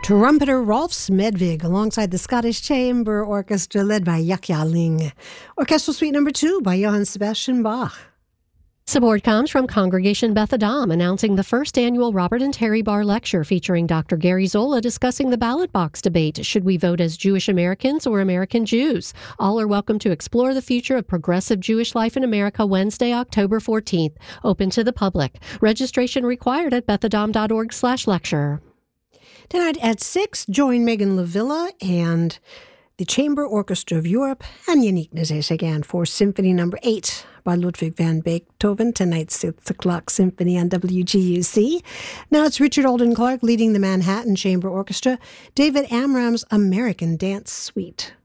Trumpeter Rolf Smedvig alongside the Scottish Chamber Orchestra led by Yahya Ling. Orchestral Suite No. 2 by Johann Sebastian Bach. Support comes from Congregation Beth Adam, announcing the first annual Robert and Terry Barr Lecture featuring Dr. Gary Zola discussing the ballot box debate. Should we vote as Jewish Americans or American Jews? All are welcome to explore the future of progressive Jewish life in America Wednesday, October 14th. Open to the public. Registration required at bethadam.org/lecture. Tonight at 6, join Megan Lavilla and the Chamber Orchestra of Europe and Uniqueness again for Symphony No. 8 by Ludwig van Beethoven, tonight's 6 o'clock symphony on WGUC. Now it's Richard Alden Clark leading the Manhattan Chamber Orchestra, David Amram's American Dance Suite.